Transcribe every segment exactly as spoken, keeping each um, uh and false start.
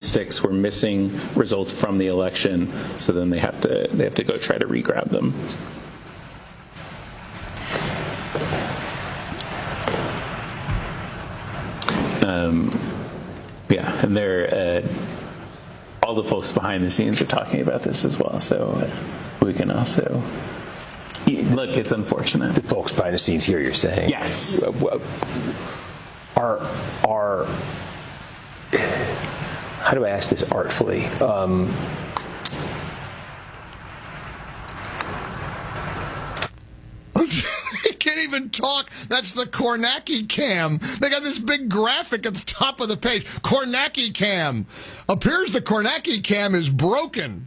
sticks were missing results from the election, so then they have to they have to go try to re-grab them. Um, yeah, and they're uh, all the folks behind the scenes are talking about this as well, so uh, we can also look. It's unfortunate. The folks behind the scenes here, you're saying? Yes. Are are how do I ask this artfully? Um, He can't even talk. That's the Kornacki cam. They got this big graphic at the top of the page. Kornacki cam. Appears the Kornacki cam is broken.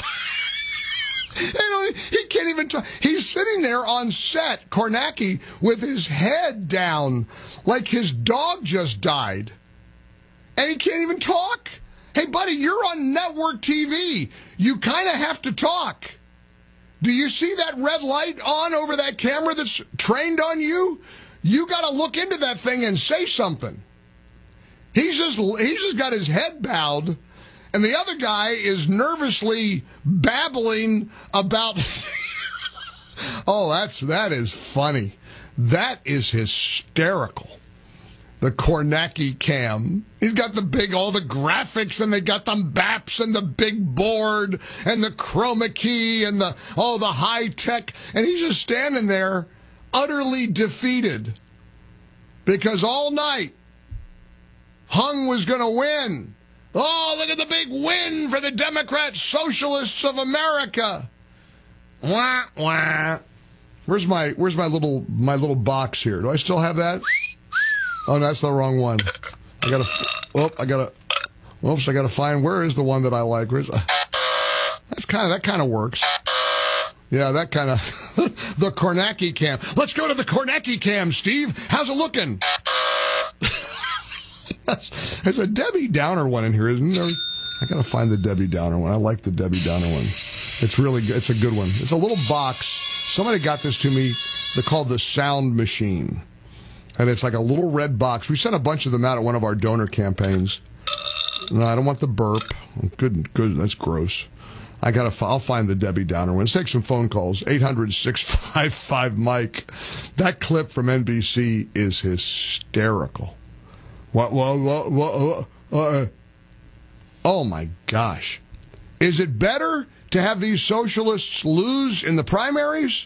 He can't even talk. He's sitting there on set, Kornacki, with his head down like his dog just died. And he can't even talk. Hey, buddy, you're on network T V. You kind of have to talk. Do you see that red light on over that camera that's trained on you? You got to look into that thing and say something. He's just he's just got his head bowed, and the other guy is nervously babbling about. Oh, that's that is funny. That is hysterical. The Kornacki cam. He's got the big, all the graphics, and they got the maps and the big board and the chroma key and the, oh, the high tech. And he's just standing there utterly defeated because all night Hung was going to win. Oh, look at the big win for the Democrat Socialists of America. Wah, wah. Where's my, where's my little, my little box here? Do I still have that? Oh, no, that's the wrong one. I gotta. Oh, I gotta. Oops, I gotta find. Where is the one that I like? Where's? That's kind of that kind of works. Yeah, that kind of the Kornacki cam. Let's go to the Kornacki cam, Steve. How's it looking? There's a Debbie Downer one in here, isn't there? I gotta find the Debbie Downer one. I like the Debbie Downer one. It's really good. It's a good one. It's a little box. Somebody got this to me. They're called the Sound Machine. And it's like a little red box. We sent a bunch of them out at one of our donor campaigns. No, I don't want the burp. Good, good. That's gross. I gotta. I'll find the Debbie Downer one. Let's take some phone calls. eight hundred, six five five, Mike. That clip from N B C is hysterical. What? What? What? What? Uh, oh my gosh! Is it better to have these socialists lose in the primaries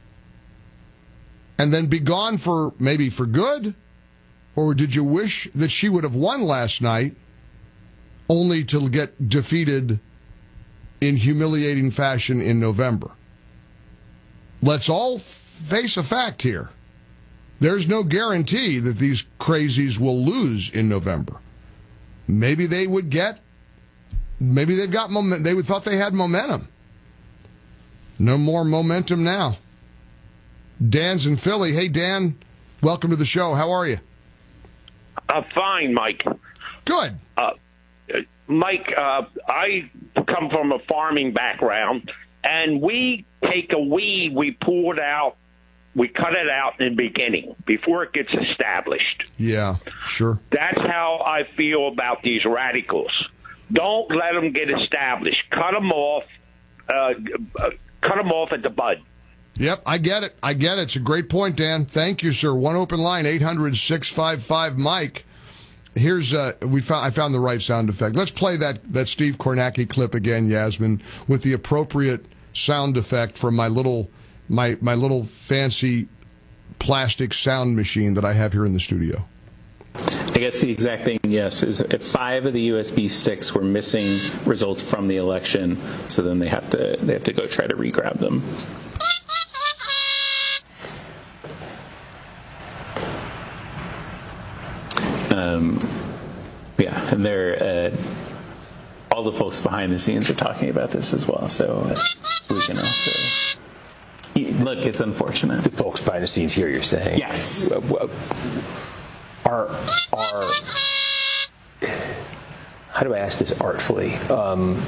and then be gone for maybe for good? Or did you wish that she would have won last night only to get defeated in humiliating fashion in November? Let's all face a fact here. There's no guarantee that these crazies will lose in November. Maybe they would get, maybe they've got momentum. They would thought they had momentum. No more momentum now. Dan's in Philly. Hey, Dan, welcome to the show. How are you? Uh, fine, Mike. Good. Uh, Mike, uh, I come from a farming background, and we take a weed, we pull it out, we cut it out in the beginning before it gets established. Yeah, sure. That's how I feel about these radicals. Don't let them get established. Cut them off. Uh, uh, cut them off at the bud. Yep, I get it. I get it. It's a great point, Dan. Thank you, sir. One open line, eight hundred, six five five, Mike. Here's uh, we found. I found the right sound effect. Let's play that that Steve Kornacki clip again, Yasmin, with the appropriate sound effect from my little my my little fancy plastic sound machine that I have here in the studio. I guess the exact thing, yes, is if five of the U S B sticks were missing results from the election, so then they have to they have to go try to re-grab them. Um, yeah, and they're uh, all the folks behind the scenes are talking about this as well, so uh, we can also look. It's unfortunate. The folks behind the scenes here, you're saying? Yes. Are are how do I ask this artfully? Um,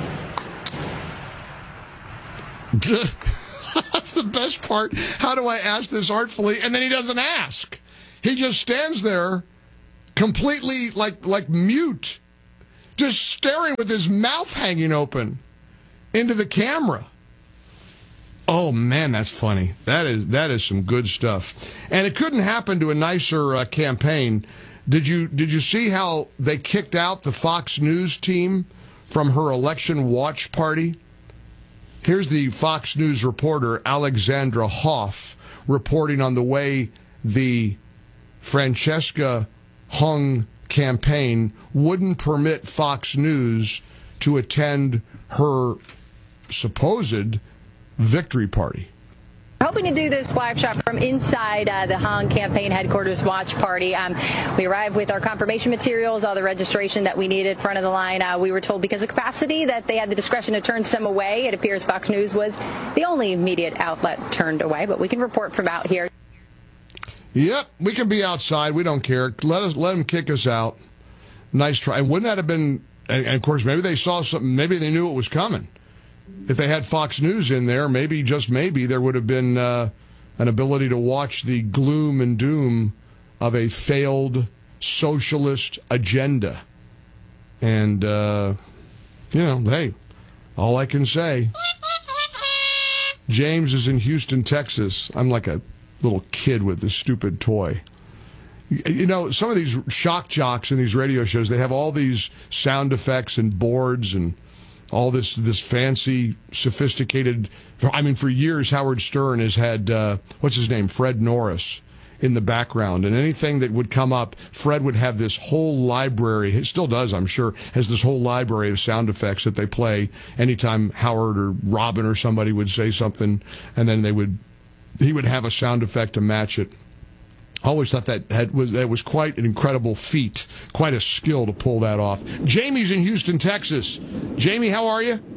That's the best part. How do I ask this artfully? And then he doesn't ask. He just stands there completely like like mute. just staring with his mouth hanging open into the camera. Oh, man, that's funny. That is that is some good stuff. And it couldn't happen to a nicer uh, campaign. Did you did you see how they kicked out the Fox News team from her election watch party? Here's the Fox News reporter, Alexandra Hoff, reporting on the way the Francesca Hung campaign wouldn't permit Fox News to attend her supposed victory party. Hoping to do this live shot from inside uh, the Hong campaign headquarters watch party. Um, we arrived with our confirmation materials, all the registration that we needed front of the line. Uh, we were told because of capacity that they had the discretion to turn some away. It appears Fox News was the only immediate outlet turned away, but we can report from out here. Yep, we can be outside. We don't care. Let us let them kick us out. Nice try. And wouldn't that have been? And, and of course, maybe they saw something. Maybe they knew it was coming. If they had Fox News in there, maybe, just maybe, there would have been uh, an ability to watch the gloom and doom of a failed socialist agenda. And, uh, you know, hey, all I can say, James is in Houston, Texas. I'm like a little kid with this stupid toy. You know, some of these shock jocks in these radio shows, they have all these sound effects and boards and all this this fancy, sophisticated. I mean, for years, Howard Stern has had, uh, what's his name, Fred Norris, in the background. And anything that would come up, Fred would have this whole library, it still does, I'm sure, has this whole library of sound effects that they play anytime Howard or Robin or somebody would say something, and then they would, he would have a sound effect to match it. I always thought that had, was that was quite an incredible feat, quite a skill to pull that off. Jamie's in Houston, Texas. Jamie, how are you?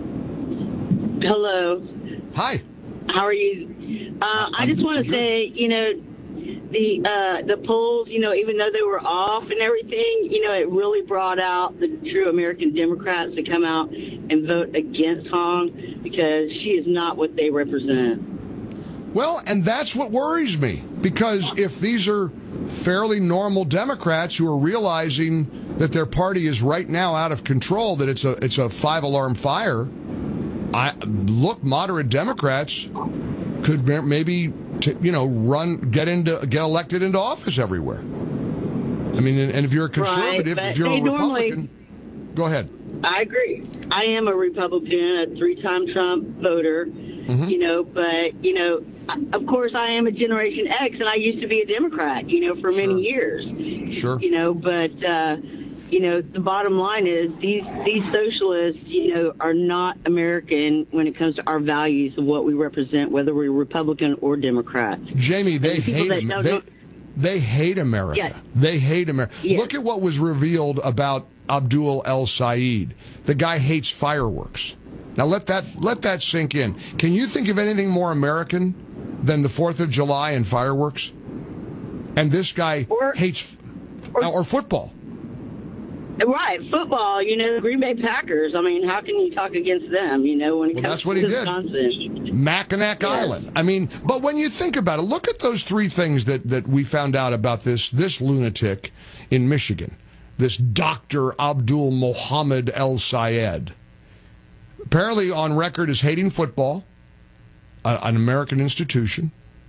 Hello. Hi. How are you? Uh, I just want to say, you know, the uh, the polls, you know, even though they were off and everything, you know, it really brought out the true American Democrats to come out and vote against Hong because she is not what they represent. Well, and that's what worries me, because if these are fairly normal Democrats who are realizing that their party is right now out of control, that it's a it's a five-alarm fire, I look, moderate Democrats could maybe, t- you know, run, get into, get elected into office everywhere. I mean, and, and if you're a conservative, right, if you're a Republican, normally, go ahead. I agree. I am a Republican, a three-time Trump voter, mm-hmm. you know, but, you know, of course I am a Generation X, and I used to be a Democrat, you know, for many sure. years. Sure. You know, but, uh, you know, the bottom line is these, these socialists, you know, are not American when it comes to our values of what we represent, whether we're Republican or Democrat. Jamie, they the hate them. They, they hate America. Yes. They hate America. Yes. Look at what was revealed about Abdul El Sayed. The guy hates fireworks. Now let that let that sink in. Can you think of anything more American than the Fourth of July and fireworks? And this guy or, hates or, or football. Right, football. You know, the Green Bay Packers. I mean, how can you talk against them? You know, when it well, comes that's what to he Wisconsin. did. Mackinac yes. Island. I mean, but when you think about it, look at those three things that that we found out about this this lunatic in Michigan. This Doctor Abdul Mohammed El Sayed, apparently on record as hating football, a, an American institution.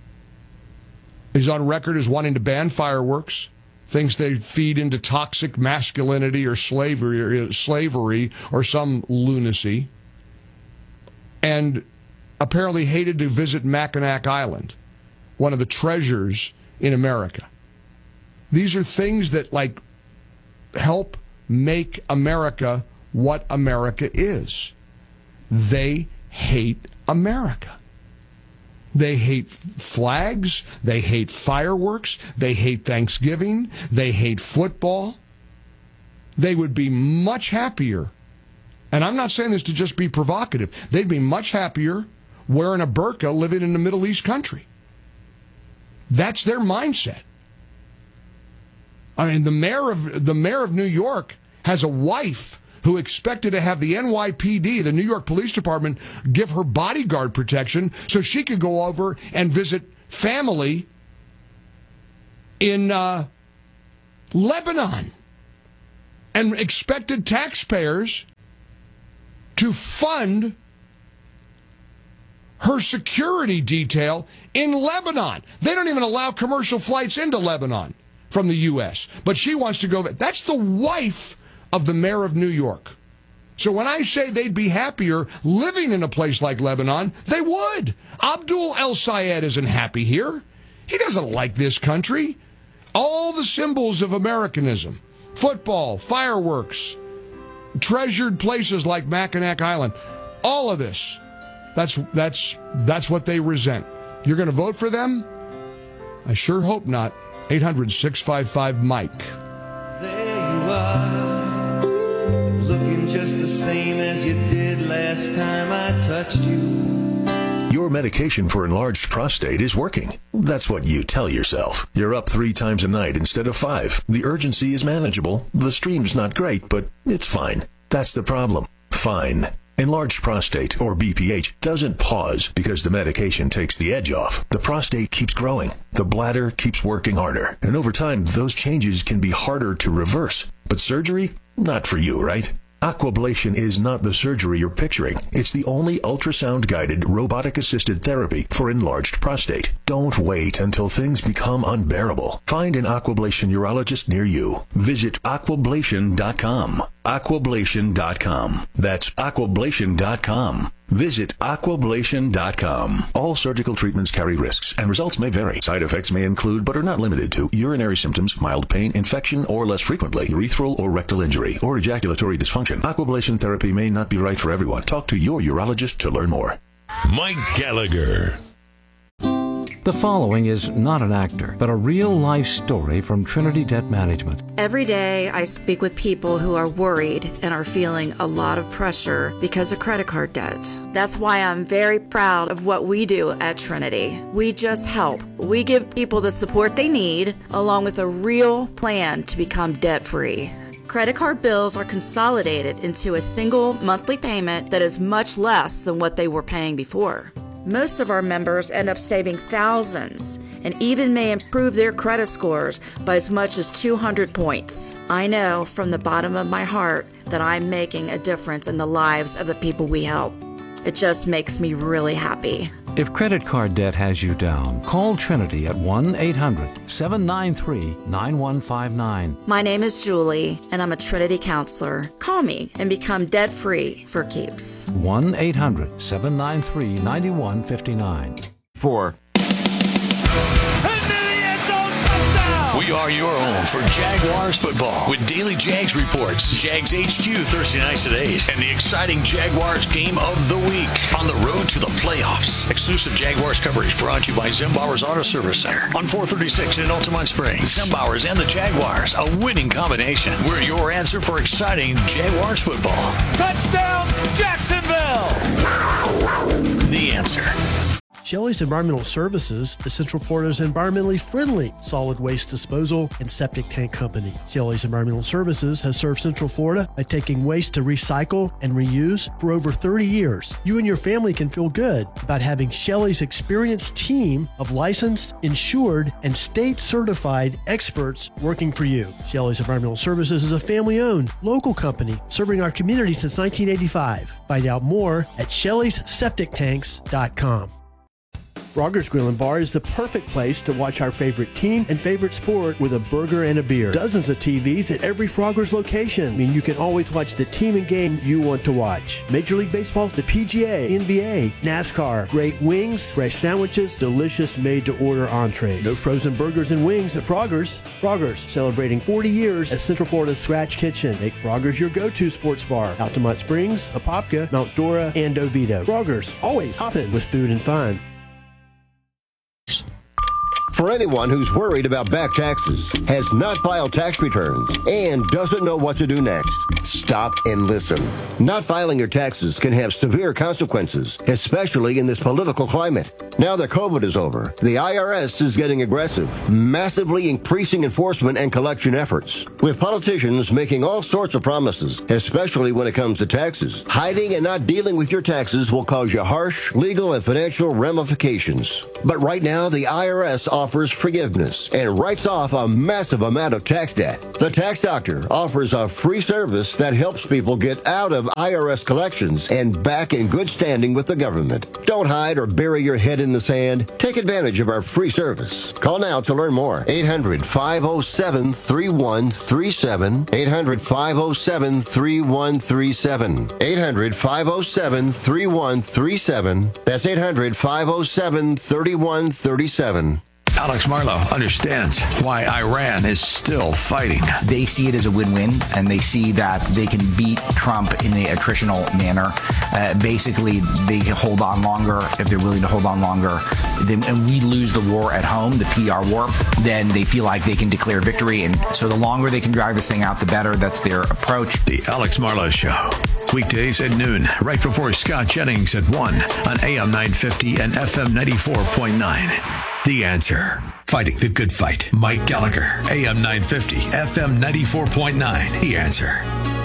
He's on record as wanting to ban fireworks, thinks they feed into toxic masculinity or slavery or, slavery or some lunacy, and apparently hated to visit Mackinac Island, one of the treasures in America. These are things that, like, help make America what America is. They hate America. They hate flags. They hate fireworks. They hate Thanksgiving. They hate football. They would be much happier, and I'm not saying this to just be provocative, they'd be much happier wearing a burqa living in a Middle East country. That's their mindset. I mean, the mayor of the mayor of New York has a wife who expected to have the N Y P D, the New York Police Department, give her bodyguard protection so she could go over and visit family in uh, Lebanon. and expected taxpayers to fund her security detail in Lebanon. They don't even allow commercial flights into Lebanon from the U S, but she wants to go. That's the wife of the mayor of New York. So when I say they'd be happier living in a place like Lebanon, they would. Abdul El Sayed isn't happy here. He doesn't like this country. All the symbols of Americanism, football, fireworks, treasured places like Mackinac Island, all of this, that's that's that's what they resent. You're going to vote for them? I sure hope not. eight hundred, six five five, Mike. There you are, looking just the same as you did last time I touched you. Your medication for enlarged prostate is working. That's what you tell yourself. You're up three times a night instead of five. The urgency is manageable. The stream's not great, but it's fine. That's the problem. Fine. Enlarged prostate, or B P H, doesn't pause because the medication takes the edge off. The prostate keeps growing. The bladder keeps working harder. And over time, those changes can be harder to reverse. But surgery? Not for you, right? Aquablation is not the surgery you're picturing. It's the only ultrasound-guided, robotic-assisted therapy for enlarged prostate. Don't wait until things become unbearable. Find an Aquablation urologist near you. Visit aquablation dot com. aquablation dot com. That's aquablation dot com. Visit aquablation dot com. All surgical treatments carry risks, and results may vary. Side effects may include, but are not limited to, urinary symptoms, mild pain, infection, or less frequently, urethral or rectal injury, or ejaculatory dysfunction. Aquablation therapy may not be right for everyone. Talk to your urologist to learn more. Mike Gallagher. The following is not an actor, but a real-life story from Trinity Debt Management. Every day I speak with people who are worried and are feeling a lot of pressure because of credit card debt. That's why I'm very proud of what we do at Trinity. We just help. We give people the support they need, along with a real plan to become debt-free. Credit card bills are consolidated into a single monthly payment that is much less than what they were paying before. Most of our members end up saving thousands and even may improve their credit scores by as much as two hundred points. I know from the bottom of my heart that I'm making a difference in the lives of the people we help. It just makes me really happy. If credit card debt has you down, call Trinity at one eight hundred, seven nine three, nine one five nine. My name is Julie, and I'm a Trinity counselor. Call me and become debt-free for keeps. one eight hundred, seven nine three, nine one five nine. Four. We are your home for Jaguars football with daily Jags reports, Jags H Q Thursday nights at eight, and the exciting Jaguars game of the week on the road to the playoffs. Exclusive Jaguars coverage brought to you by Zimbauer's Auto Service Center on four thirty-six in Altamont Springs. Zimbauer's and the Jaguars, a winning combination. We're your answer for exciting Jaguars football. Touchdown, Jacksonville! The answer. Shelley's Environmental Services is Central Florida's environmentally friendly solid waste disposal and septic tank company. Shelley's Environmental Services has served Central Florida by taking waste to recycle and reuse for over thirty years. You and your family can feel good about having Shelley's experienced team of licensed, insured, and state-certified experts working for you. Shelley's Environmental Services is a family-owned, local company serving our community since nineteen eighty-five. Find out more at shelleys septic tanks dot com. Frogger's Grill and Bar is the perfect place to watch our favorite team and favorite sport with a burger and a beer. Dozens of T Vs at every Frogger's location mean you can always watch the team and game you want to watch. Major League Baseball, the P G A, N B A, NASCAR, great wings, fresh sandwiches, delicious made-to-order entrees. No frozen burgers and wings at Frogger's. Frogger's, celebrating forty years as Central Florida's Scratch Kitchen. Make Frogger's your go-to sports bar. Altamont Springs, Apopka, Mount Dora, and Oviedo. Frogger's, always hopping with food and fun. For anyone who's worried about back taxes, has not filed tax returns, and doesn't know what to do next, stop and listen. Not filing your taxes can have severe consequences, especially in this political climate. Now that COVID is over, the I R S is getting aggressive, massively increasing enforcement and collection efforts. With politicians making all sorts of promises, especially when it comes to taxes, hiding and not dealing with your taxes will cause you harsh legal and financial ramifications. But right now, the I R S offers forgiveness and writes off a massive amount of tax debt. The Tax Doctor offers a free service that helps people get out of I R S collections and back in good standing with the government. Don't hide or bury your head in the sand. Take advantage of our free service. Call now to learn more. eight hundred, five oh seven, three one three seven. eight hundred, five oh seven, three one three seven. eight hundred, five oh seven, three one three seven. That's eight hundred, five oh seven, three one three seven. Alex Marlow understands why Iran is still fighting. They see it as a win-win, and they see that they can beat Trump in a attritional manner. Uh, basically, they can hold on longer if they're willing to hold on longer. Then, and we lose the war at home, the P R war, then they feel like they can declare victory. And so the longer they can drag this thing out, the better. That's their approach. The Alex Marlow Show. Weekdays at noon, right before Scott Jennings at one on A M nine fifty and F M ninety-four point nine. The Answer. Fighting the good fight. Mike Gallagher, A M nine fifty, F M ninety-four point nine. The Answer.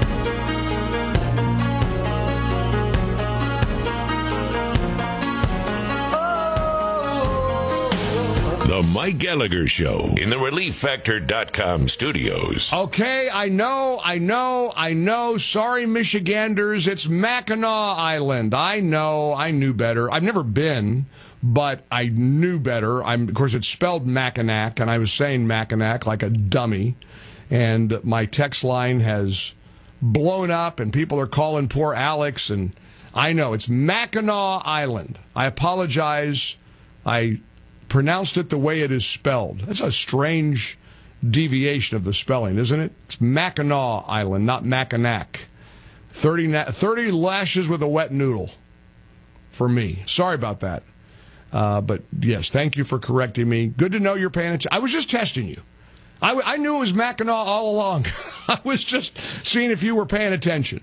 The Mike Gallagher Show in the relief factor dot com studios. Okay, I know, I know, I know. Sorry, Michiganders. It's Mackinac Island. I know, I knew better. I've never been, but I knew better. I'm, of course, it's spelled Mackinac, and I was saying Mackinac like a dummy. And my text line has blown up, and people are calling poor Alex. And I know, it's Mackinac Island. I apologize. I pronounced it the way it is spelled. That's a strange deviation of the spelling, isn't it? It's Mackinac Island, not Mackinac. thirty, na- thirty lashes with a wet noodle for me. Sorry about that. Uh, but, yes, thank you for correcting me. Good to know you're paying attention. I was just testing you. I, w- I knew it was Mackinac all along. I was just seeing if you were paying attention.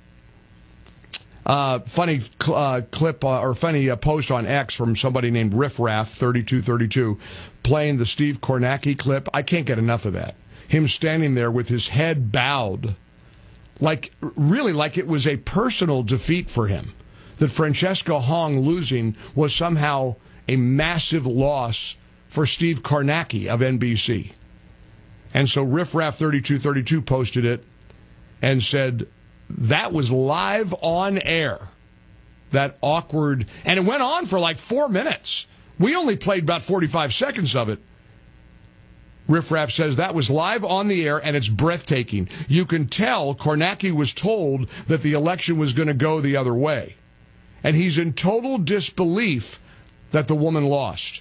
Uh, funny cl- uh, clip uh, or funny uh, post on X from somebody named Riffraff thirty-two thirty-two playing the Steve Kornacki clip. I can't get enough of that. Him standing there with his head bowed, like really like it was a personal defeat for him. That Francesca Hong losing was somehow a massive loss for Steve Kornacki of N B C. And so Riffraff thirty-two thirty-two posted it and said, that was live on air. That awkward, and it went on for like four minutes. We only played about forty-five seconds of it. Riffraff says that was live on the air, and it's breathtaking. You can tell Kornacki was told that the election was going to go the other way. And he's in total disbelief that the woman lost.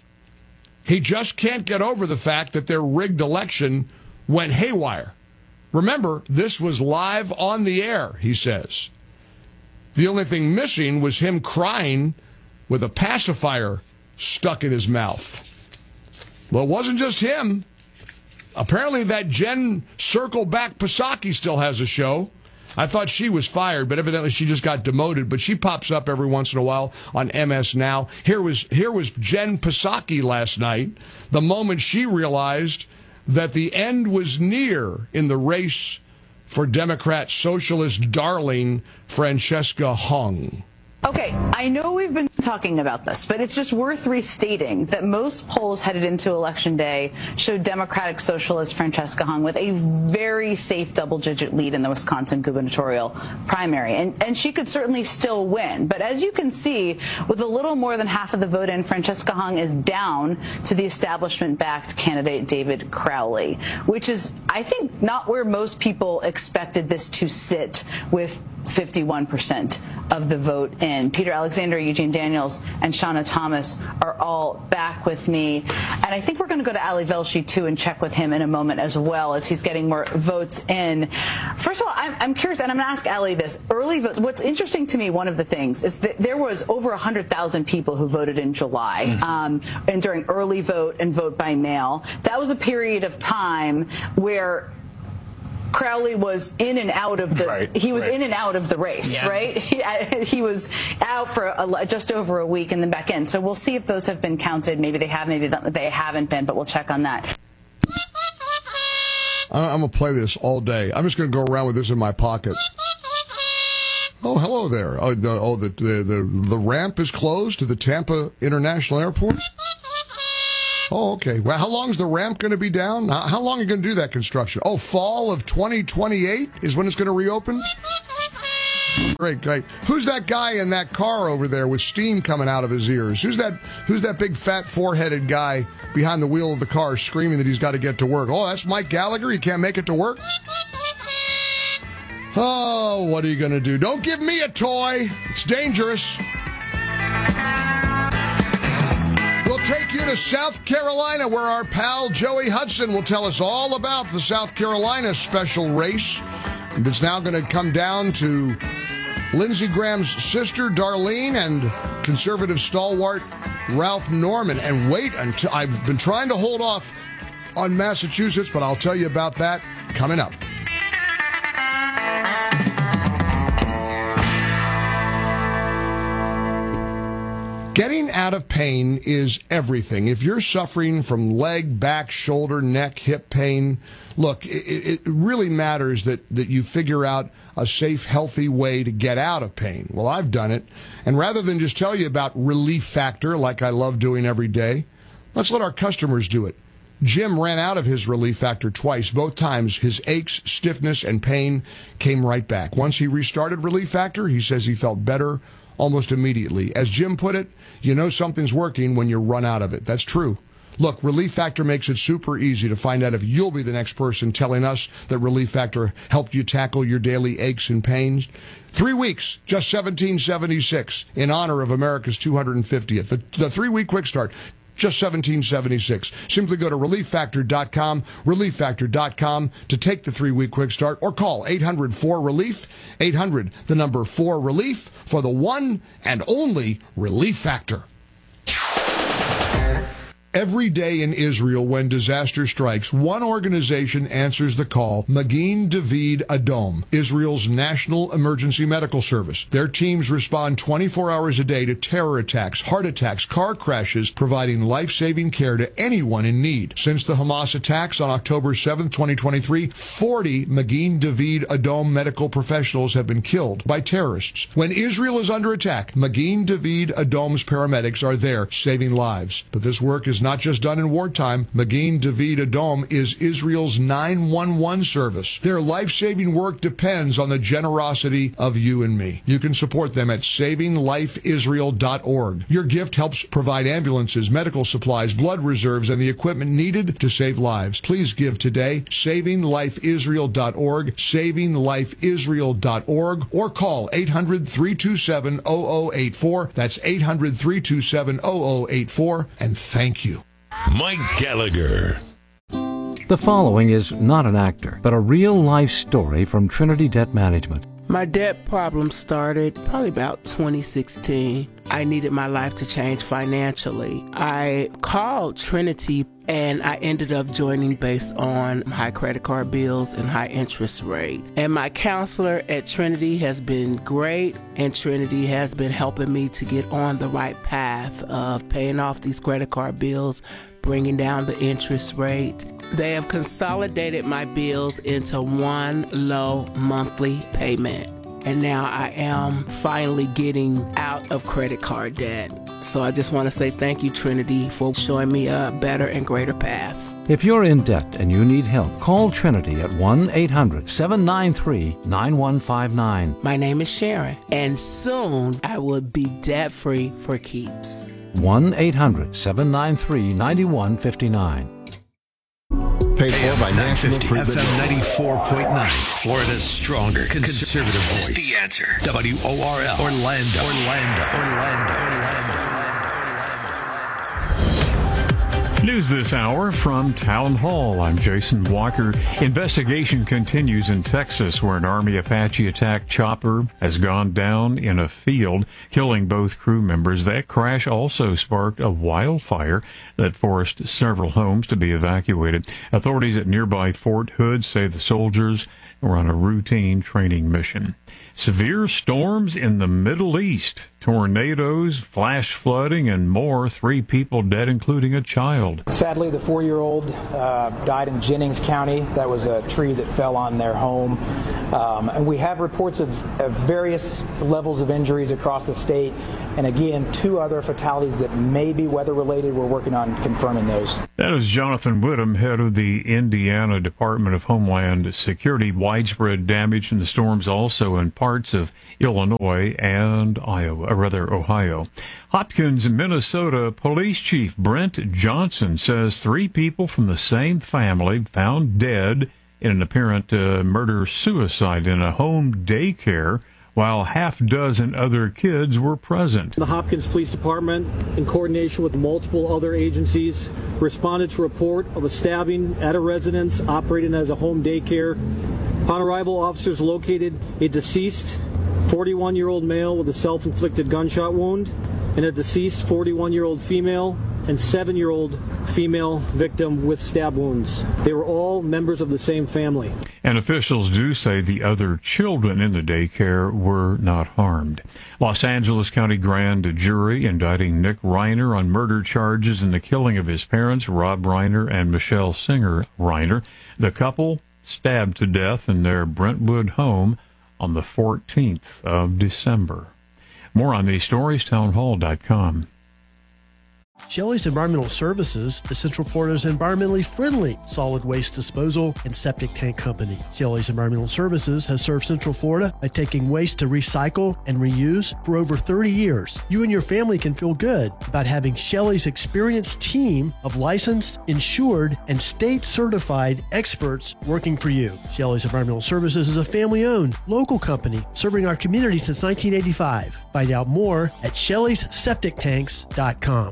He just can't get over the fact that their rigged election went haywire. Remember, this was live on the air, he says. The only thing missing was him crying with a pacifier stuck in his mouth. Well, it wasn't just him. Apparently that Jen Circleback Psaki still has a show. I thought she was fired, but evidently she just got demoted. But she pops up every once in a while on M S Now. Here was here was Jen Psaki last night, the moment she realized that the end was near in the race for Democrat socialist darling Francesca Hong. Okay, I know we've been talking about this, but it's just worth restating that most polls headed into Election Day showed Democratic Socialist Francesca Hong with a very safe double-digit lead in the Wisconsin gubernatorial primary. And, and she could certainly still win. But as you can see, with a little more than half of the vote in, Francesca Hong is down to the establishment-backed candidate David Crowley, which is, I think, not where most people expected this to sit with fifty-one percent of the vote in. Peter Alexander, Eugene Daniels, and Shauna Thomas are all back with me. And I think we're going to go to Ali Velshi, too, and check with him in a moment as well as he's getting more votes in. First of all, I'm, I'm curious, and I'm going to ask Ali this. Early vote, what's interesting to me, one of the things, is that there was over one hundred thousand people who voted in July, mm-hmm. um, and during early vote and vote by mail. That was a period of time where Crowley was in and out of the right, he was right. in and out of the race, yeah. right? He, he was out for a, just over a week and then back in. So we'll see if those have been counted. Maybe they have, maybe they haven't been, but we'll check on that. I'm going to play this all day. I'm just going to go around with this in my pocket. Oh, hello there. Oh, the, oh, the, the, the, the ramp is closed to the Tampa International Airport? Oh, okay. Well, how long is the ramp going to be down? How how long are you going to do that construction? Oh, fall of twenty twenty-eight is when it's going to reopen? Great, great. Who's that guy in that car over there with steam coming out of his ears? Who's that Who's that big, fat, four-headed guy behind the wheel of the car screaming that he's got to get to work? Oh, that's Mike Gallagher? He can't make it to work? Oh, what are you going to do? Don't give me a toy. It's dangerous. We'll take you to South Carolina, where our pal Joey Hudson will tell us all about the South Carolina special race. And it's now going to come down to Lindsey Graham's sister, Darlene, and conservative stalwart Ralph Norman. And wait until I've been trying to hold off on Massachusetts, but I'll tell you about that coming up. Getting out of pain is everything. If you're suffering from leg, back, shoulder, neck, hip pain, look, it, it really matters that, that you figure out a safe, healthy way to get out of pain. Well, I've done it. And rather than just tell you about Relief Factor, like I love doing every day, let's let our customers do it. Jim ran out of his Relief Factor twice. Both times, his aches, stiffness, and pain came right back. Once he restarted Relief Factor, he says he felt better almost immediately. As Jim put it, you know something's working when you run out of it. That's true. Look, Relief Factor makes it super easy to find out if you'll be the next person telling us that Relief Factor helped you tackle your daily aches and pains. Three weeks, just seventeen seventy-six, in honor of America's two hundred fiftieth. The, the three-week quick start, just seventeen seventy-six. Simply go to relief factor dot com, relief factor dot com to take the three-week quick start, or call eight hundred four relief, eight hundred, the number four relief, for the one and only Relief Factor. Every day in Israel when disaster strikes, one organization answers the call, Magen David Adom, Israel's national emergency medical service. Their teams respond twenty-four hours a day to terror attacks, heart attacks, car crashes, providing life-saving care to anyone in need. Since the Hamas attacks on October seventh, twenty twenty-three, forty Magen David Adom medical professionals have been killed by terrorists. When Israel is under attack, Magen David Adom's paramedics are there saving lives. But this work is not not just done in wartime. Magen David Adom is Israel's nine one one service. Their life-saving work depends on the generosity of you and me. You can support them at saving life israel dot org. Your gift helps provide ambulances, medical supplies, blood reserves, and the equipment needed to save lives. Please give today, saving life israel dot org, saving life israel dot org, or call eight hundred, three two seven, zero zero eight four. That's eight hundred, three two seven, zero zero eight four, and thank you. Mike Gallagher. The following is not an actor, but a real-life story from Trinity Debt Management. My debt problem started probably about twenty sixteen. I needed my life to change financially. I called Trinity and I ended up joining based on high credit card bills and high interest rate. And my counselor at Trinity has been great, and Trinity has been helping me to get on the right path of paying off these credit card bills, bringing down the interest rate. They have consolidated my bills into one low monthly payment. And now I am finally getting out of credit card debt. So I just want to say thank you, Trinity, for showing me a better and greater path. If you're in debt and you need help, call Trinity at one eight hundred, seven nine three, nine one five nine. My name is Sharon, and soon I will be debt-free for keeps. one eight hundred, seven nine three, nine one five nine. Paid for by National F M ninety-four point nine, Florida's stronger conservative voice. The Answer. W O R L. Orlando. Orlando. Orlando. Orlando. News this hour from Town Hall. I'm Jason Walker. Investigation continues in Texas, where an Army Apache attack chopper has gone down in a field, killing both crew members. That crash also sparked a wildfire that forced several homes to be evacuated. Authorities at nearby Fort Hood say the soldiers were on a routine training mission. Severe storms in the Middle East. tornadoes, flash flooding, and more. Three people dead, including a child. Sadly, the four-year-old uh, died in Jennings County. That was a tree that fell on their home. Um, and we have reports of, of various levels of injuries across the state. And again, two other fatalities that may be weather-related. We're working on confirming those. That is Jonathan Whittam, head of the Indiana Department of Homeland Security. Widespread damage in the storms also in parts of Illinois and Iowa, or rather Ohio. Hopkins, Minnesota Police Chief Brent Johnson says three people from the same family found dead in an apparent uh, murder-suicide in a home daycare, while half dozen other kids were present. The Hopkins Police Department, in coordination with multiple other agencies, responded to a report of a stabbing at a residence operating as a home daycare. Upon arrival, officers located a deceased forty-one-year-old male with a self-inflicted gunshot wound and a deceased forty-one-year-old female and seven-year-old female victim with stab wounds. They were all members of the same family. And officials do say the other children in the daycare were not harmed. Los Angeles County grand jury indicting Nick Reiner on murder charges in the killing of his parents, Rob Reiner and Michelle Singer Reiner. The couple stabbed to death in their Brentwood home on the fourteenth of December. More on these stories, townhall dot com. Shelley's Environmental Services is Central Florida's environmentally friendly solid waste disposal and septic tank company. Shelley's Environmental Services has served Central Florida by taking waste to recycle and reuse for over thirty years. You and your family can feel good about having Shelley's experienced team of licensed, insured, and state-certified experts working for you. Shelley's Environmental Services is a family-owned, local company serving our community since nineteen eighty-five. Find out more at shelleys septic tanks dot com.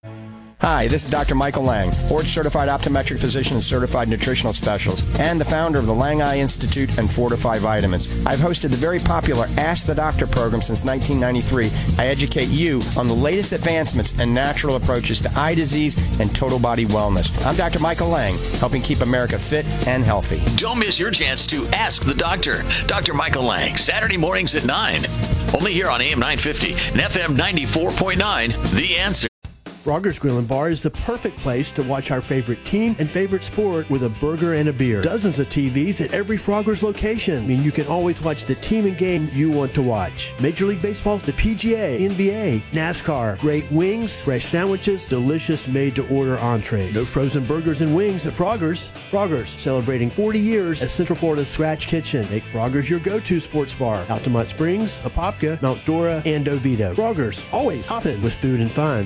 Hi, this is Doctor Michael Lang, board-certified optometric physician and certified nutritional specialist, and the founder of the Lang Eye Institute and Fortify Vitamins. I've hosted the very popular Ask the Doctor program since nineteen ninety-three. I educate you on the latest advancements and natural approaches to eye disease and total body wellness. I'm Doctor Michael Lang, helping keep America fit and healthy. Don't miss your chance to Ask the Doctor. Doctor Michael Lang, Saturday mornings at nine. Only here on A M nine fifty and F M ninety-four point nine, The Answer. Frogger's Grill and Bar is the perfect place to watch our favorite team and favorite sport with a burger and a beer. Dozens of T Vs at every Frogger's location mean you can always watch the team and game you want to watch. Major League Baseball, the P G A, N B A, NASCAR, great wings, fresh sandwiches, delicious made-to-order entrees. No frozen burgers and wings at Frogger's. Frogger's, celebrating forty years as Central Florida's Scratch Kitchen. Make Frogger's your go-to sports bar. Altamont Springs, Apopka, Mount Dora, and Oviedo. Frogger's, always hopping with food and fun.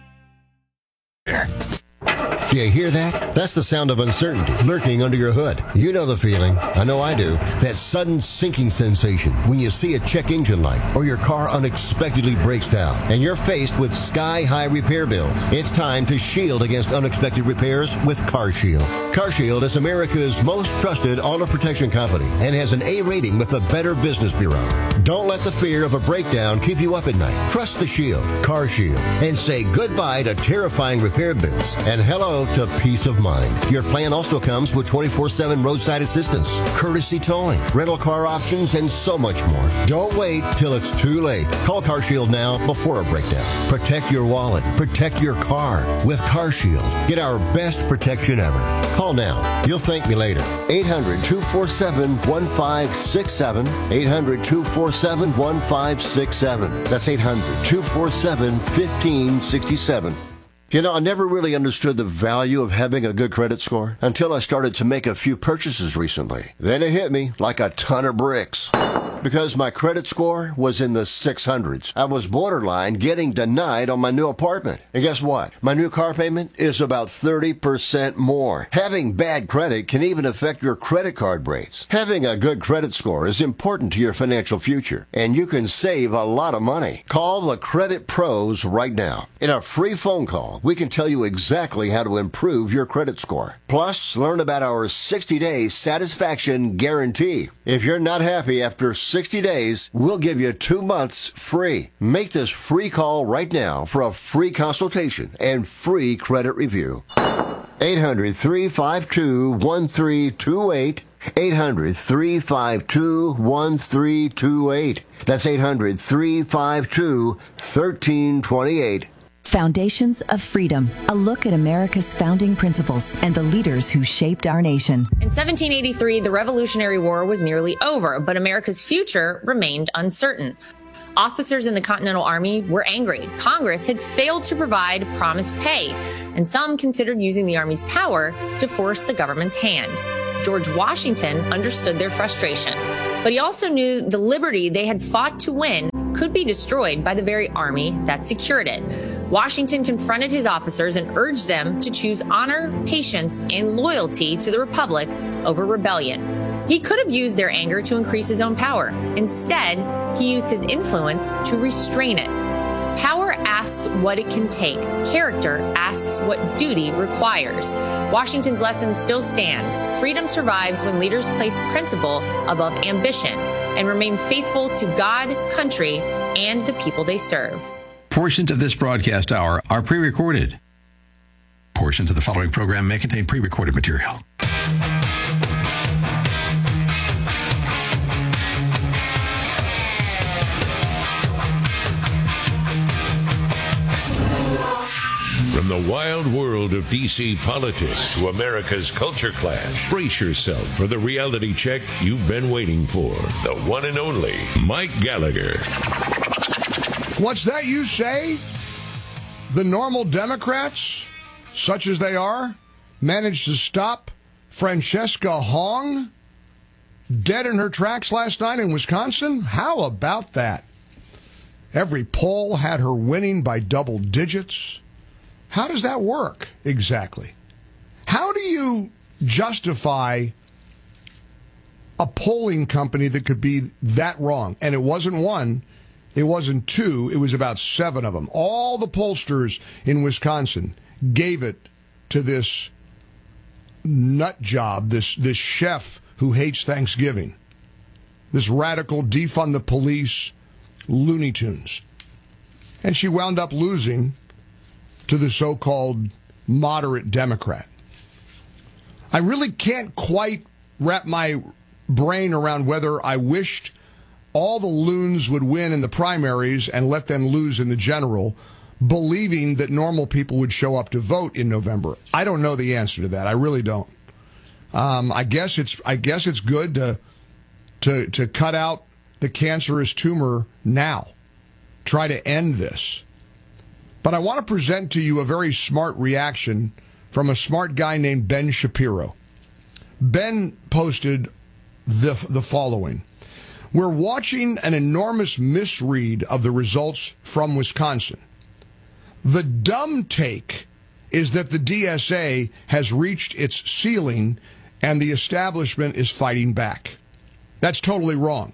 Do you hear that? That's the sound of uncertainty lurking under your hood. You know the feeling. I know I do. That sudden sinking sensation when you see a check engine light or your car unexpectedly breaks down and you're faced with sky-high repair bills. It's time to shield against unexpected repairs with CarShield. CarShield is America's most trusted auto protection company and has an A rating with the Better Business Bureau. Don't let the fear of a breakdown keep you up at night. Trust the Shield, CarShield, and say goodbye to terrifying repair bills and hello to peace of mind. Your plan also comes with twenty-four seven roadside assistance, courtesy towing, rental car options, and so much more. Don't wait till it's too late. Call CarShield now before a breakdown. Protect your wallet. Protect your car with CarShield. Get our best protection ever. Call now. You'll thank me later. eight hundred, two four seven, one five six seven. eight hundred, two four seven, one five six seven. That's eight hundred, two four seven, one five six seven. You know, I never really understood the value of having a good credit score until I started to make a few purchases recently. Then it hit me like a ton of bricks. Because my credit score was in the six hundreds. I was borderline getting denied on my new apartment. And guess what? My new car payment is about thirty percent more. Having bad credit can even affect your credit card rates. Having a good credit score is important to your financial future, and you can save a lot of money. Call the Credit Pros right now. In a free phone call, we can tell you exactly how to improve your credit score. Plus, learn about our sixty-day satisfaction guarantee. If you're not happy after sixty days, we'll give you two months free. Make this free call right now for a free consultation and free credit review. eight hundred, three five two, one three two eight. eight hundred, three five two, one three two eight. That's eight hundred, three five two, one three two eight. Foundations of Freedom, a look at America's founding principles and the leaders who shaped our nation. In seventeen eighty-three, the Revolutionary War was nearly over, but America's future remained uncertain. Officers in the Continental Army were angry. Congress had failed to provide promised pay, and some considered using the Army's power to force the government's hand. George Washington understood their frustration, but he also knew the liberty they had fought to win could be destroyed by the very army that secured it. Washington confronted his officers and urged them to choose honor, patience, and loyalty to the Republic over rebellion. He could have used their anger to increase his own power. Instead, he used his influence to restrain it. Power asks what it can take. Character asks what duty requires. Washington's lesson still stands. Freedom survives when leaders place principle above ambition and remain faithful to God, country, and the people they serve. Portions of this broadcast hour are pre-recorded. Portions of the following program may contain pre-recorded material. From the wild world of D C politics to America's culture clash, brace yourself for the reality check you've been waiting for. The one and only Mike Gallagher. What's that you say? The normal Democrats, such as they are, managed to stop Francesca Hong dead in her tracks last night in Wisconsin? How about that? Every poll had her winning by double digits. How does that work exactly? How do you justify a polling company that could be that wrong? And it wasn't one, it wasn't two, it was about seven of them. All the pollsters in Wisconsin gave it to this nut job, this, this chef who hates Thanksgiving, this radical defund the police Looney Tunes. And she wound up losing to the so-called moderate Democrat. I really can't quite wrap my brain around whether I wished all the loons would win in the primaries and let them lose in the general, believing that normal people would show up to vote in November. I don't know the answer to that. I really don't. Um, I guess it's I guess it's good to to to cut out the cancerous tumor now. Try to end this. But I want to present to you a very smart reaction from a smart guy named Ben Shapiro. Ben posted the, the following. We're watching an enormous misread of the results from Wisconsin. The dumb take is that the D S A has reached its ceiling and the establishment is fighting back. That's totally wrong.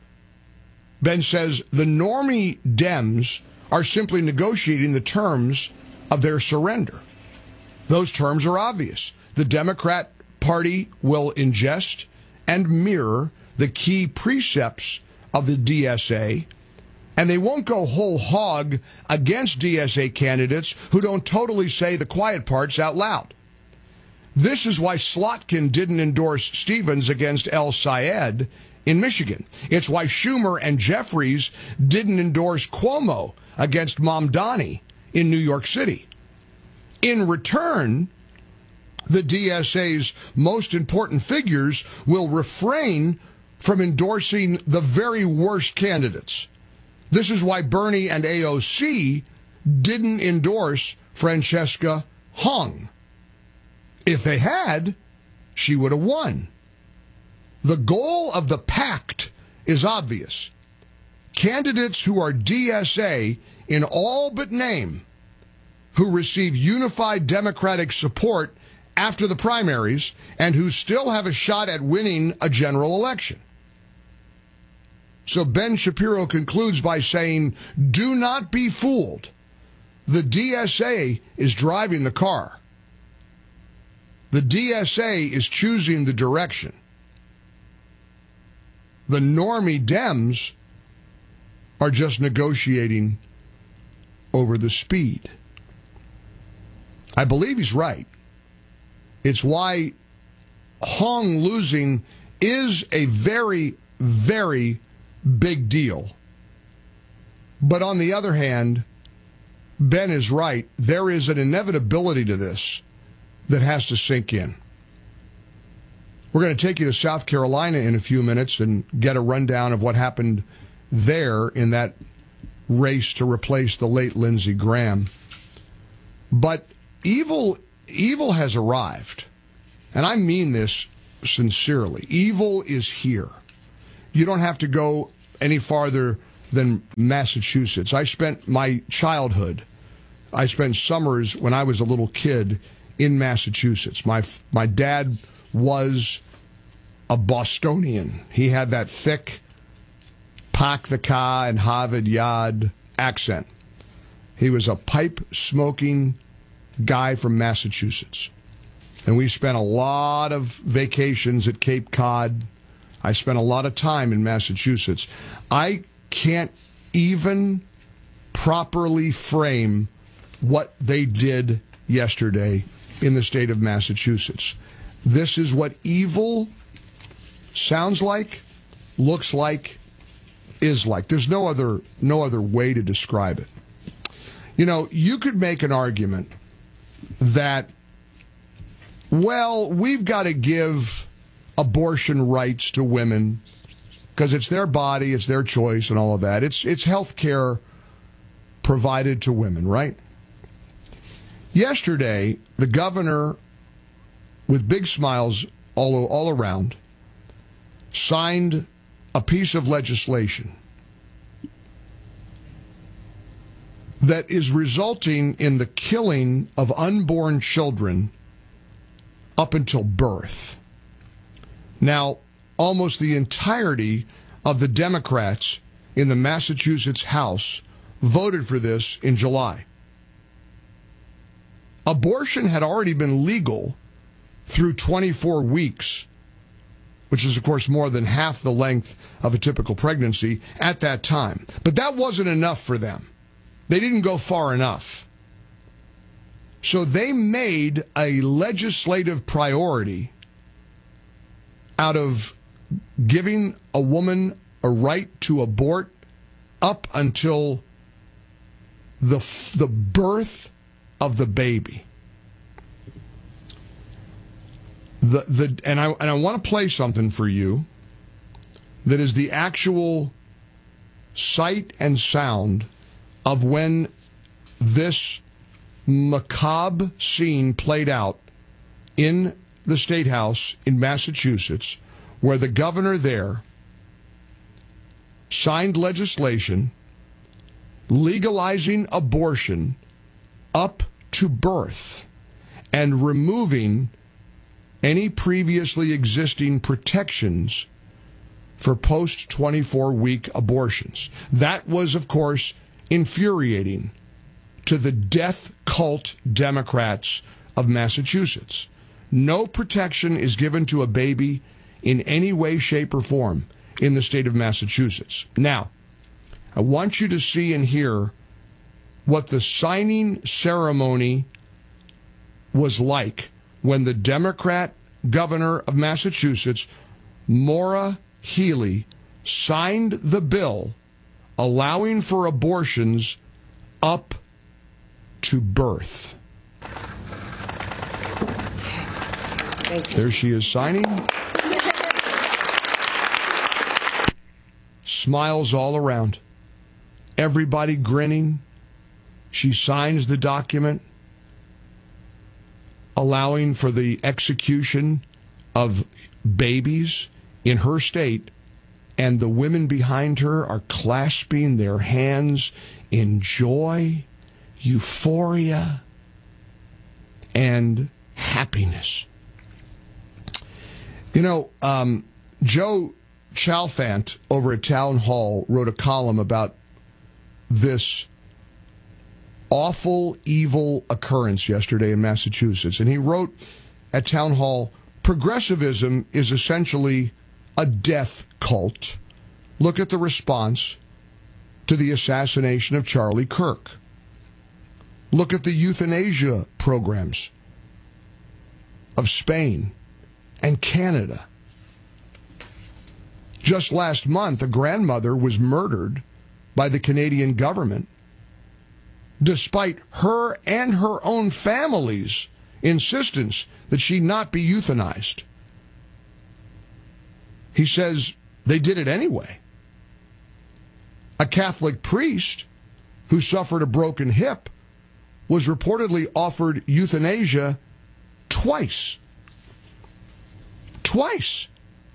Ben says the normie Dems are simply negotiating the terms of their surrender. Those terms are obvious. The Democrat Party will ingest and mirror the key precepts of the D S A, and they won't go whole hog against D S A candidates who don't totally say the quiet parts out loud. This is why Slotkin didn't endorse Stevens against El Sayed in Michigan. It's why Schumer and Jeffries didn't endorse Cuomo against Mamdani in New York City. In return, the D S A's most important figures will refrain from endorsing the very worst candidates. This is why Bernie and A O C didn't endorse Francesca Hong. If they had, she would have won. The goal of the pact is obvious. Candidates who are D S A in all but name, who receive unified Democratic support after the primaries, and who still have a shot at winning a general election. So Ben Shapiro concludes by saying, do not be fooled. The D S A is driving the car. The D S A is choosing the direction. The normie Dems are just negotiating over the speed. I believe he's right. It's why Hong losing is a very, very big deal. But on the other hand, Ben is right. There is an inevitability to this that has to sink in. We're going to take you to South Carolina in a few minutes and get a rundown of what happened there in that race to replace the late Lindsey Graham. But evil, evil has arrived. And I mean this sincerely. Evil is here. You don't have to go any farther than Massachusetts. I spent my childhood, I spent summers when I was a little kid in Massachusetts. My my dad was a Bostonian. He had that thick Pak the Ka and Harvard Yard accent. He was a pipe-smoking guy from Massachusetts. And we spent a lot of vacations at Cape Cod. I spent a lot of time in Massachusetts. I can't even properly frame what they did yesterday in the state of Massachusetts. This is what evil sounds like, looks like, is like. There's no other no other way to describe it. You know, you could make an argument that, well, we've got to give abortion rights to women because it's their body, it's their choice, and all of that. It's it's health care provided to women, right? Yesterday, the governor, with big smiles all, all around, signed a piece of legislation that is resulting in the killing of unborn children up until birth. Now, almost the entirety of the Democrats in the Massachusetts House voted for this in July. Abortion had already been legal through twenty-four weeks, which is, of course, more than half the length of a typical pregnancy at that time. But that wasn't enough for them. They didn't go far enough. So they made a legislative priority out of giving a woman a right to abort up until the the birth of the baby. The the and I and I want to play something for you that is the actual sight and sound of when this macabre scene played out in the State House in Massachusetts, where the governor there signed legislation legalizing abortion up to birth and removing any previously existing protections for post twenty-four week abortions. That was, of course, infuriating to the death cult Democrats of Massachusetts. No protection is given to a baby in any way, shape, or form in the state of Massachusetts. Now, I want you to see and hear what the signing ceremony was like when the Democrat governor of Massachusetts, Maura Healey, signed the bill allowing for abortions up to birth. There she is signing. Smiles all around. Everybody grinning. She signs the document allowing for the execution of babies in her state, and the women behind her are clasping their hands in joy, euphoria, and happiness. You know, um, Joe Chalfant over at Town Hall wrote a column about this awful, evil occurrence yesterday in Massachusetts. And he wrote at Town Hall, progressivism is essentially a death cult. Look at the response to the assassination of Charlie Kirk. Look at the euthanasia programs of Spain and Canada. Just last month, a grandmother was murdered by the Canadian government, despite her and her own family's insistence that she not be euthanized. He says they did it anyway. A Catholic priest who suffered a broken hip was reportedly offered euthanasia twice. Twice.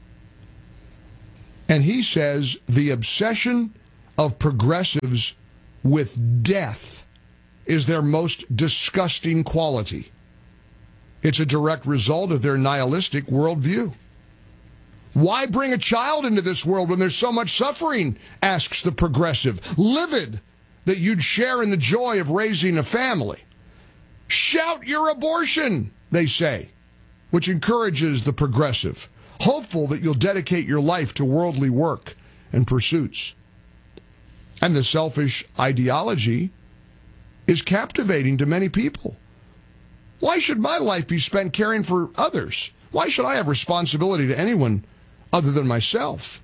And he says the obsession of progressives with death is their most disgusting quality. It's a direct result of their nihilistic worldview. Why bring a child into this world when there's so much suffering, asks the progressive, livid that you'd share in the joy of raising a family. Shout your abortion, they say, which encourages the progressive, hopeful that you'll dedicate your life to worldly work and pursuits. And the selfish ideology is captivating to many people. Why should my life be spent caring for others? Why should I have responsibility to anyone other than myself?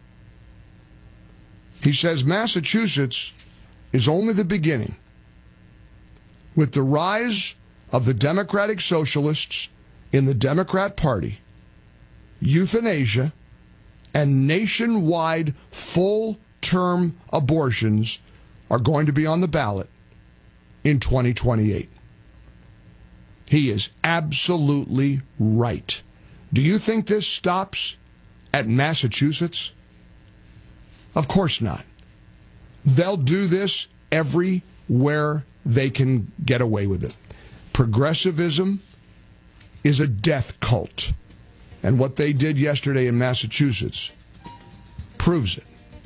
He says Massachusetts is only the beginning. With the rise of the Democratic Socialists in the Democrat Party, euthanasia and nationwide full-term abortions are going to be on the ballot in twenty twenty-eight. He is absolutely right. Do you think this stops at Massachusetts? Of course not. They'll do this everywhere they can get away with it. Progressivism is a death cult. And what they did yesterday in Massachusetts proves it.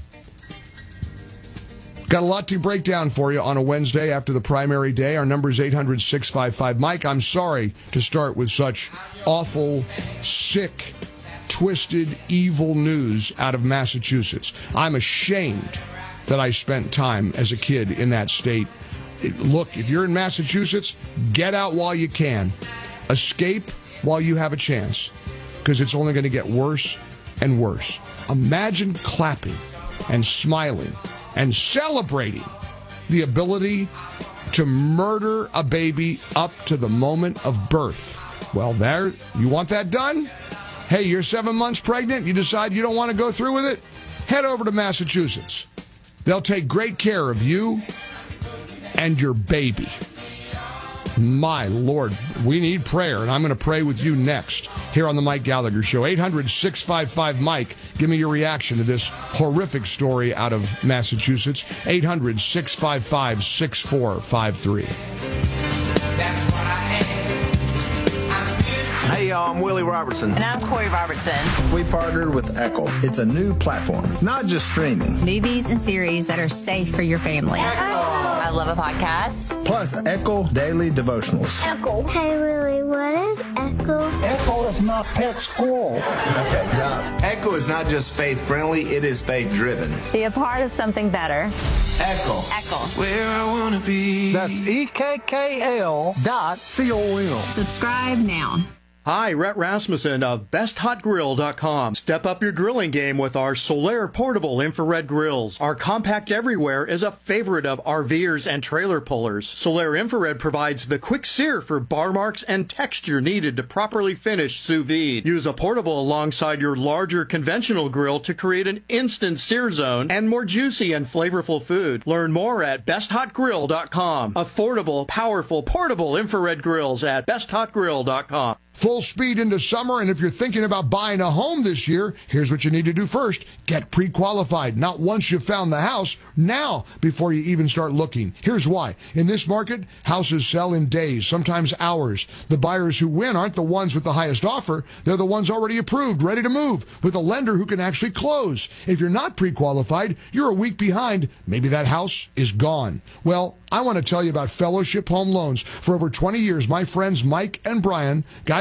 Got a lot to break down for you on a Wednesday after the primary day. Our number is eight hundred, six five five, Mike. I'm sorry to start with such awful, sick, twisted, evil news out of Massachusetts. I'm ashamed that I spent time as a kid in that state. Look, if you're in Massachusetts, get out while you can. Escape while you have a chance, because it's only going to get worse and worse. Imagine clapping and smiling and celebrating the ability to murder a baby up to the moment of birth. Well, there, you want that done? Hey, you're seven months pregnant, you decide you don't want to go through with it? Head over to Massachusetts. They'll take great care of you and your baby. My Lord, we need prayer, and I'm going to pray with you next here on the Mike Gallagher Show. eight hundred, six five five, Mike. Give me your reaction to this horrific story out of Massachusetts. eight hundred, six five five, six four five three. Hey, y'all, I'm Willie Robertson. And I'm Corey Robertson. We partnered with Echo. It's a new platform, not just streaming. Movies and series that are safe for your family. Echo. I love a podcast. Plus, Echo Daily Devotionals. Echo. Hey, Willie, what is Echo? Echo is my pet squirrel. Okay, Doc. Echo is not just faith-friendly, it is faith-driven. Be a part of something better. Echo. Echo. Where I want to be. That's E K K L dot C O M. Subscribe now. Hi, Rhett Rasmussen of best hot grill dot com. Step up your grilling game with our Solaire portable infrared grills. Our compact everywhere is a favorite of RVers and trailer pullers. Solaire infrared provides the quick sear for bar marks and texture needed to properly finish sous vide. Use a portable alongside your larger conventional grill to create an instant sear zone and more juicy and flavorful food. Learn more at best hot grill dot com. Affordable, powerful, portable infrared grills at best hot grill dot com. Full speed into summer, and if you're thinking about buying a home this year, here's what you need to do first. Get pre-qualified. Not once you've found the house, now before you even start looking. Here's why. In this market, houses sell in days, sometimes hours. The buyers who win aren't the ones with the highest offer. They're the ones already approved, ready to move, with a lender who can actually close. If you're not pre-qualified, you're a week behind. Maybe that house is gone. Well, I want to tell you about Fellowship Home Loans. For over twenty years, my friends Mike and Brian, guys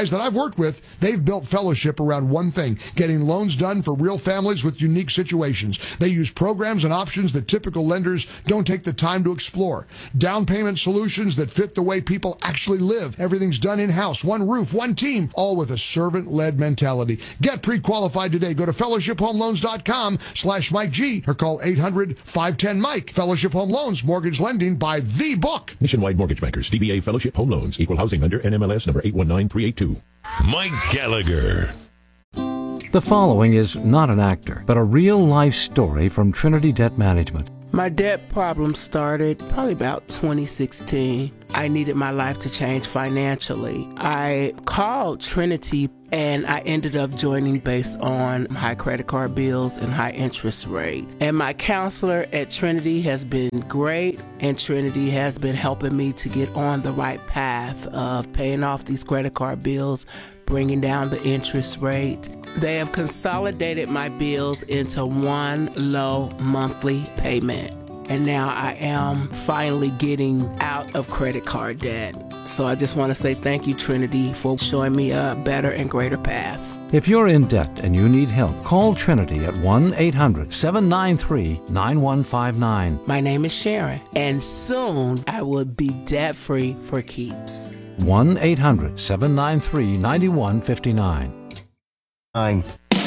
guys that I've worked with, they've built Fellowship around one thing, getting loans done for real families with unique situations. They use programs and options that typical lenders don't take the time to explore. Down payment solutions that fit the way people actually live. Everything's done in-house, one roof, one team, all with a servant-led mentality. Get pre-qualified today. Go to fellowship home loans dot com slash Mike G or call eight hundred, five one zero, Mike. Fellowship Home Loans, mortgage lending by the book. Nationwide Mortgage Bankers, D B A Fellowship Home Loans, Equal Housing Lender, N M L S number eight one nine three eight two. Mike Gallagher. The following is not an actor, but a real-life story from Trinity Debt Management. My debt problem started probably about twenty sixteen. I needed my life to change financially. I called Trinity and I ended up joining based on high credit card bills and high interest rate. And my counselor at Trinity has been great, and Trinity has been helping me to get on the right path of paying off these credit card bills, bringing down the interest rate. They have consolidated my bills into one low monthly payment. And now I am finally getting out of credit card debt. So I just want to say thank you, Trinity, for showing me a better and greater path. If you're in debt and you need help, call Trinity at one eight hundred, seven nine three, nine one five nine. My name is Sharon, and soon I will be debt-free for keeps. one eight hundred, seven nine three, nine one five nine. Nine.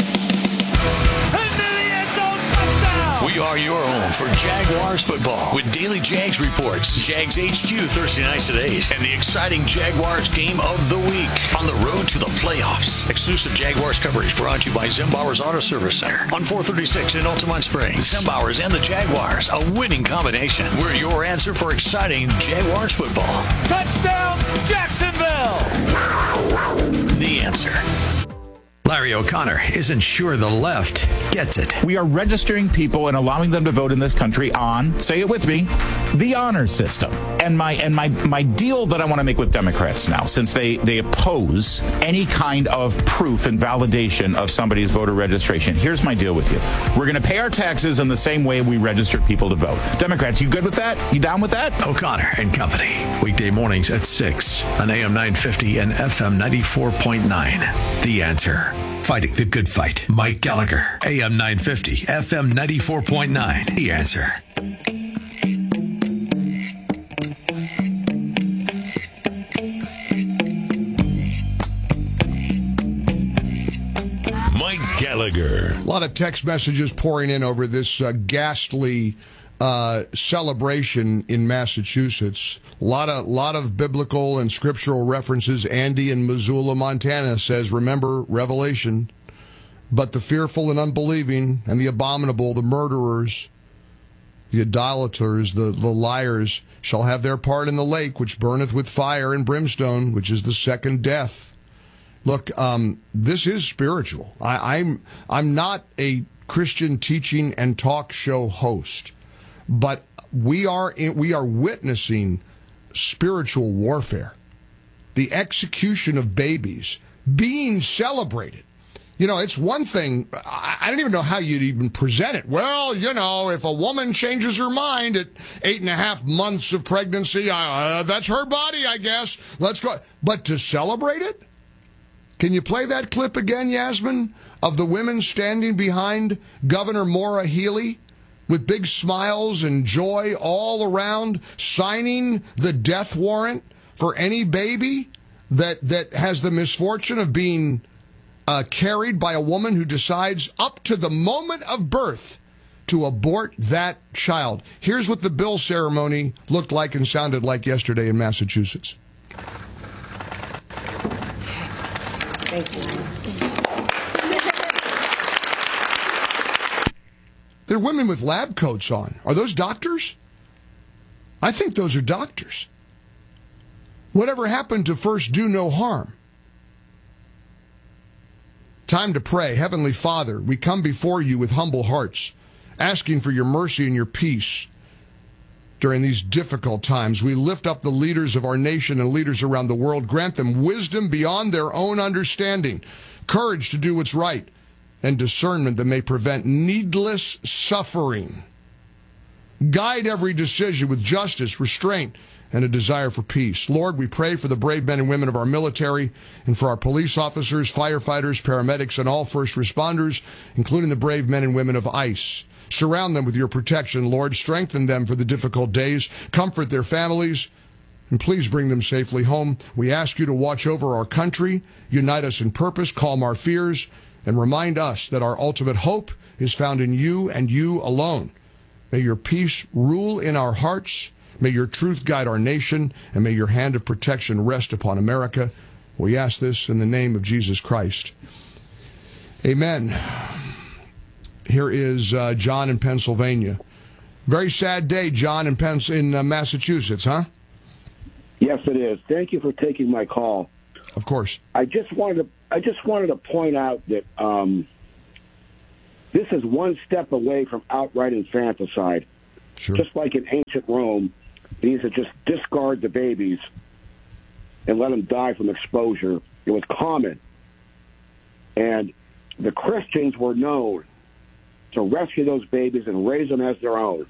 We are your home for Jaguars football with Daily Jags reports, Jags H Q Thursday nights at eight, and the exciting Jaguars game of the week on the road to the playoffs. Exclusive Jaguars coverage brought to you by Zembauer's Auto Service Center on four thirty-six in Altamont Springs. Zembauer's and the Jaguars, a winning combination. We're your answer for exciting Jaguars football. Touchdown, Jacksonville! The Answer. Larry O'Connor isn't sure the left gets it. We are registering people and allowing them to vote in this country on, say it with me, the honor system. And my and my my deal that I want to make with Democrats now, since they, they oppose any kind of proof and validation of somebody's voter registration, here's my deal with you. We're going to pay our taxes in the same way we register people to vote. Democrats, you good with that? You down with that? O'Connor and Company. Weekday mornings at six on A M nine fifty and F M ninety-four point nine. The Answer. Fighting the good fight. Mike Gallagher. A M nine fifty, F M ninety-four point nine. The Answer. Mike Gallagher. A lot of text messages pouring in over this uh, ghastly uh, celebration in Massachusetts. A lot of, lot of biblical and scriptural references. Andy in Missoula, Montana says, remember Revelation, but the fearful and unbelieving and the abominable, the murderers, the idolaters, the, the liars, shall have their part in the lake, which burneth with fire and brimstone, which is the second death. Look, um, this is spiritual. I, I'm I'm not a Christian teaching and talk show host, but we are in, we are witnessing spiritual warfare, the execution of babies being celebrated. You know, it's one thing, I, I don't even know how you'd even present it. Well, you know, if a woman changes her mind at eight and a half months of pregnancy, uh, that's her body, I guess. Let's go. But to celebrate it? Can you play that clip again, Yasmin, of the women standing behind Governor Maura Healey with big smiles and joy all around, signing the death warrant for any baby that that has the misfortune of being uh, carried by a woman who decides up to the moment of birth to abort that child. Here's what the bill ceremony looked like and sounded like yesterday in Massachusetts. Thank you. They're women with lab coats on. Are those doctors? I think those are doctors. Whatever happened to first do no harm? Time to pray. Heavenly Father, we come before you with humble hearts, asking for your mercy and your peace during these difficult times. We lift up the leaders of our nation and leaders around the world. Grant them wisdom beyond their own understanding, courage to do what's right, and discernment that may prevent needless suffering. Guide every decision with justice, restraint, and a desire for peace. Lord, we pray for the brave men and women of our military and for our police officers, firefighters, paramedics, and all first responders, including the brave men and women of ICE. Surround them with your protection, Lord. Strengthen them for the difficult days. Comfort their families, and please bring them safely home. We ask you to watch over our country, unite us in purpose, calm our fears, and remind us that our ultimate hope is found in you and you alone. May your peace rule in our hearts. May your truth guide our nation, and may your hand of protection rest upon America. We ask this in the name of Jesus Christ. Amen. Here is uh, John in Pennsylvania. Very sad day, John, in, Pens- in uh, Massachusetts, huh? Yes, it is. Thank you for taking my call. Of course. I just wanted to, I just wanted to point out that um, this is one step away from outright infanticide. Sure. Just like in ancient Rome, these are just discard the babies and let them die from exposure. It was common. And the Christians were known to rescue those babies and raise them as their own.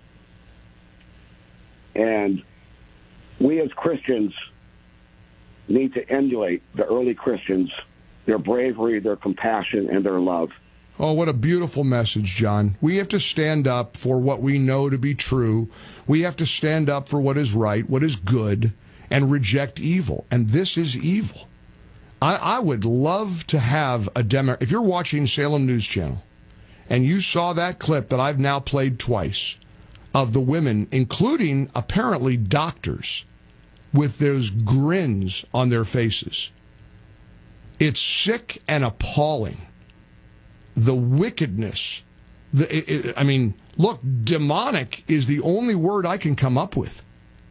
And we as Christians need to emulate the early Christians, their bravery, their compassion, and their love. Oh, what a beautiful message, John. We have to stand up for what we know to be true. We have to stand up for what is right, what is good, and reject evil. And this is evil. I, I would love to have a demo. If you're watching Salem News Channel and you saw that clip that I've now played twice of the women, including apparently doctors, with those grins on their faces, it's sick and appalling. The wickedness, the, it, it, I mean, look, demonic is the only word I can come up with.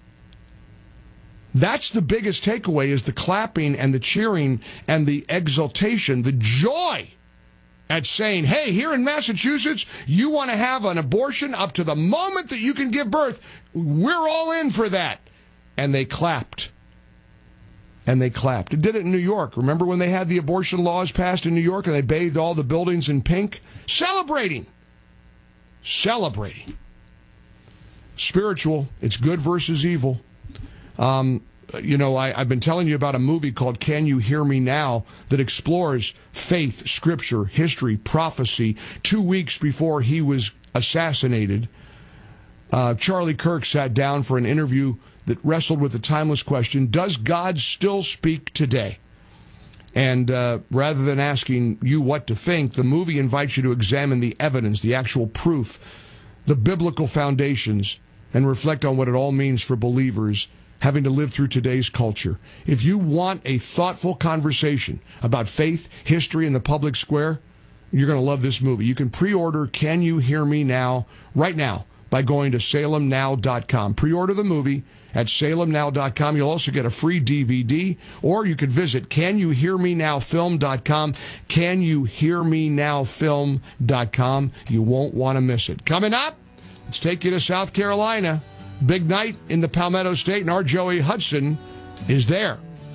That's the biggest takeaway, is the clapping and the cheering and the exultation, the joy at saying, hey, here in Massachusetts, you want to have an abortion up to the moment that you can give birth. We're all in for that. And they clapped. And they clapped. It did it in New York. Remember when they had the abortion laws passed in New York and they bathed all the buildings in pink? Celebrating. Celebrating. Spiritual. It's good versus evil. Um, you know, I, I've been telling you about a movie called Can You Hear Me Now that explores faith, scripture, history, prophecy. Two weeks before he was assassinated, uh, Charlie Kirk sat down for an interview that wrestled with the timeless question, does God still speak today? And uh, rather than asking you what to think, the movie invites you to examine the evidence, the actual proof, the biblical foundations, and reflect on what it all means for believers having to live through today's culture. If you want a thoughtful conversation about faith, history, and the public square, you're going to love this movie. You can pre-order Can You Hear Me Now right now by going to salem now dot com. Pre-order the movie at salem now dot com. You'll also get a free D V D, or you could visit can you hear me now film dot com, can you hear me now film dot com. You won't want to miss it. Coming up, let's take you to South Carolina. Big night in the Palmetto State, and our Joey Hudson is there.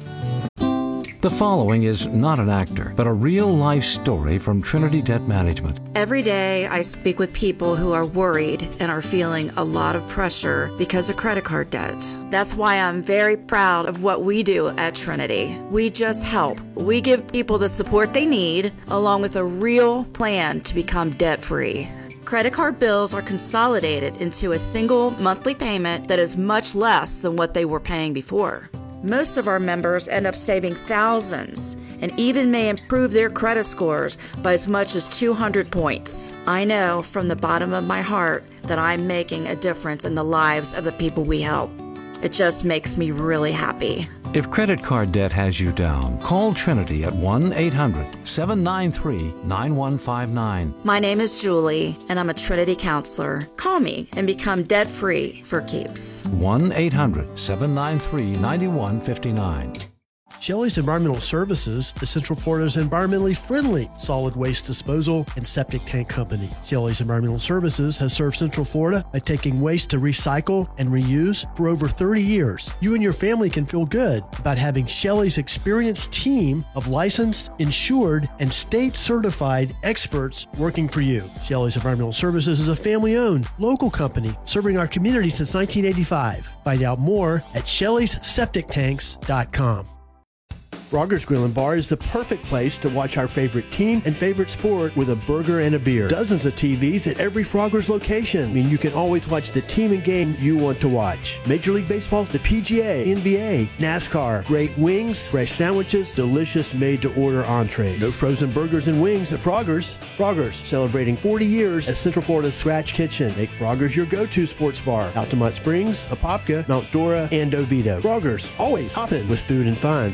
The following is not an actor, but a real-life story from Trinity Debt Management. Every day I speak with people who are worried and are feeling a lot of pressure because of credit card debt. That's why I'm very proud of what we do at Trinity. We just help. We give people the support they need, along with a real plan to become debt-free. Credit card bills are consolidated into a single monthly payment that is much less than what they were paying before. Most of our members end up saving thousands and even may improve their credit scores by as much as two hundred points. I know from the bottom of my heart that I'm making a difference in the lives of the people we help. It just makes me really happy. If credit card debt has you down, call Trinity at one eight hundred seven nine three nine one five nine. My name is Julie, and I'm a Trinity counselor. Call me and become debt-free for keeps. one eight hundred seven nine three nine one five nine. Shelley's Environmental Services is Central Florida's environmentally friendly solid waste disposal and septic tank company. Shelley's Environmental Services has served Central Florida by taking waste to recycle and reuse for over thirty years. You and your family can feel good about having Shelley's experienced team of licensed, insured, and state-certified experts working for you. Shelley's Environmental Services is a family-owned, local company serving our community since nineteen eighty-five. Find out more at shelleys septic tanks dot com. Frogger's Grill and Bar is the perfect place to watch our favorite team and favorite sport with a burger and a beer. Dozens of T Vs at every Frogger's location mean you can always watch the team and game you want to watch. Major League Baseball, the P G A, N B A, NASCAR, great wings, fresh sandwiches, delicious made-to-order entrees. No frozen burgers and wings at Frogger's. Frogger's, celebrating forty years as Central Florida's Scratch Kitchen. Make Frogger's your go-to sports bar. Altamont Springs, Apopka, Mount Dora, and Oviedo. Frogger's, always hopping with food and fun.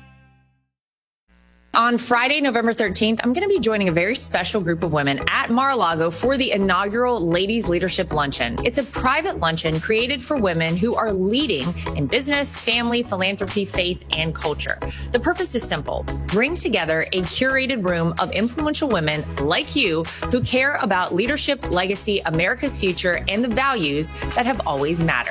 On Friday, November thirteenth, I'm going to be joining a very special group of women at Mar-a-Lago for the inaugural Ladies Leadership Luncheon. It's a private luncheon created for women who are leading in business, family, philanthropy, faith, and culture. The purpose is simple. Bring together a curated room of influential women like you who care about leadership, legacy, America's future, and the values that have always mattered.